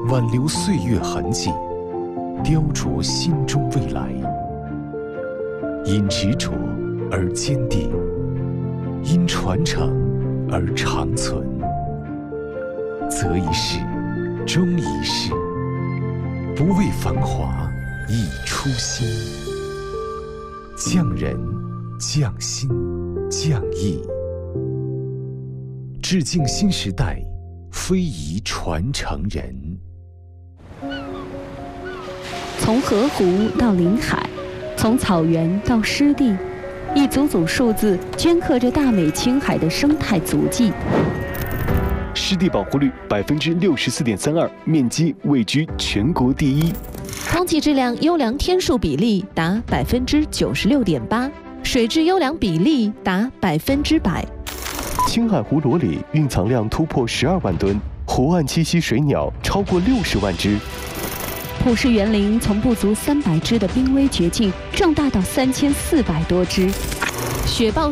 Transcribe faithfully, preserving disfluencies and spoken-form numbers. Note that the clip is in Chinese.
挽留岁月痕迹，雕琢心中未来。因执着而坚定，因传承而长存。择一事，终一事，不为繁华，以初心。匠人，匠心，匠艺，致敬新时代非遗传承人。 从河湖到临海，从草原到湿地，一组组数字镌刻着大美青海的生态足迹。 湿地保护率百分之六十四点三二，面积位居全国第一。 空气质量优良天数比例达百分之九十六点八，水质优良比例达百分之百。 青海湖螺里蕴藏量突破十二万吨，湖岸栖息水鸟超过六十万只。 普氏园林从不足三百只的濒危绝境，壮大到三千四百多只。 雪豹